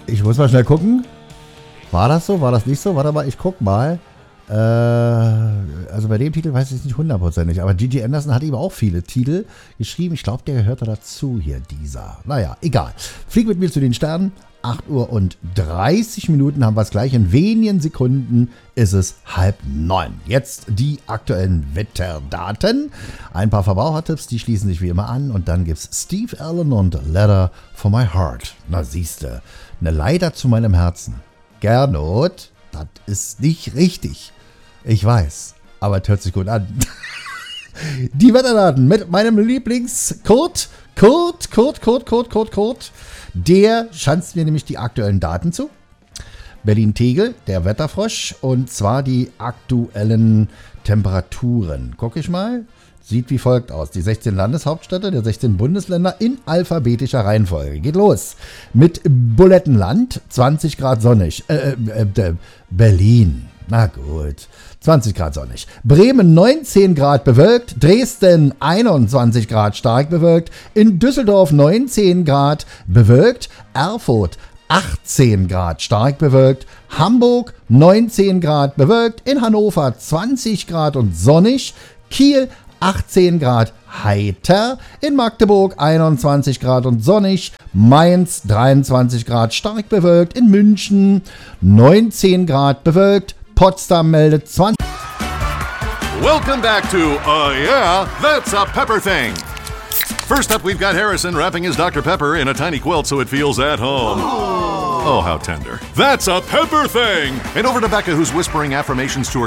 Ich muss mal schnell gucken. War das so? War das nicht so? Warte mal, ich guck mal. Also bei dem Titel weiß ich es nicht hundertprozentig, aber G.G. Anderson hat eben auch viele Titel geschrieben. Ich glaube, der gehört da dazu hier, dieser. Naja, egal. Flieg mit mir zu den Sternen. 8 Uhr und 30 Minuten haben wir es gleich. In wenigen Sekunden ist es 8:30. Jetzt die aktuellen Wetterdaten. Ein paar Verbrauchertipps, die schließen sich wie immer an. Und dann gibt's Steve Allen und Letter for My Heart. Na siehste, eine Leiter zu meinem Herzen. Gernot, das ist nicht richtig. Ich weiß, aber es hört sich gut an. Die Wetterdaten mit meinem Lieblings-Kurt. Kurt. Der schanzt mir nämlich die aktuellen Daten zu. Berlin-Tegel, der Wetterfrosch. Und zwar die aktuellen Temperaturen. Guck ich mal. Sieht wie folgt aus. Die 16 Landeshauptstädte der 16 Bundesländer in alphabetischer Reihenfolge. Geht los. Mit Bulettenland, 20 Grad sonnig. Berlin. Na gut. 20 Grad sonnig. Bremen 19 Grad bewölkt. Dresden 21 Grad stark bewölkt. In Düsseldorf 19 Grad bewölkt. Erfurt 18 Grad stark bewölkt. Hamburg 19 Grad bewölkt. In Hannover 20 Grad und sonnig. Kiel 18 Grad heiter. In Magdeburg 21 Grad und sonnig. Mainz 23 Grad stark bewölkt. In München 19 Grad bewölkt. Potsdam meldet 20. Welcome back to Yeah, That's a Pepper Thing. First up, we've got Harrison wrapping his Dr. Pepper in a tiny quilt so it feels at home. Oh, how tender. That's a Pepper Thing. And over to Becca, who's whispering affirmations to her